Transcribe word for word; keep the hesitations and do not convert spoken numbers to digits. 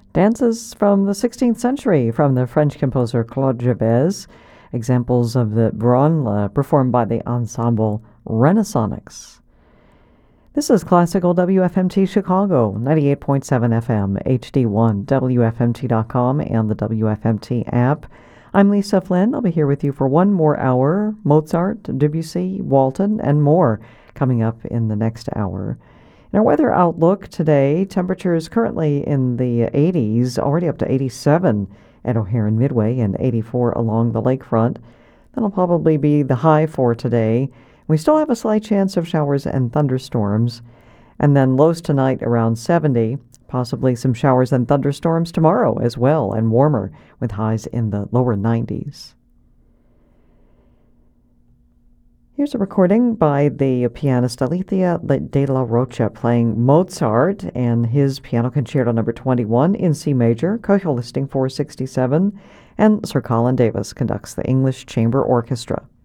Dances from the sixteenth century from the French composer Claude Jabez. Examples of the branle performed by the ensemble Renaissonics. This is Classical W F M T Chicago, ninety-eight point seven F M, H D one, W F M T dot com, and the W F M T app. I'm Lisa Flynn. I'll be here with you for one more hour. Mozart, Debussy, Walton, and more coming up in the next hour. In our weather outlook today, temperatures currently in the eighties, already up to eighty-seven at O'Hare and Midway, and eighty-four along the lakefront. That'll probably be the high for today. We still have a slight chance of showers and thunderstorms. And then lows tonight around seventy, possibly some showers and thunderstorms tomorrow as well, and warmer with highs in the lower nineties. Here's a recording by the pianist Alethea de la Rocha playing Mozart and his Piano Concerto number twenty-one in C major, Köchel listing four sixty-seven, and Sir Colin Davis conducts the English Chamber Orchestra.